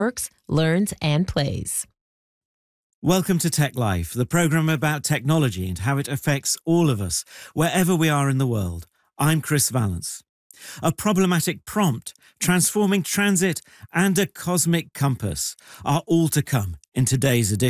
works, learns, and plays. Welcome to Tech Life, the program about technology and how it affects all of us, wherever we are in the world. I'm Chris Valance. A problematic prompt, transforming transit, and a cosmic compass are all to come in today's edition.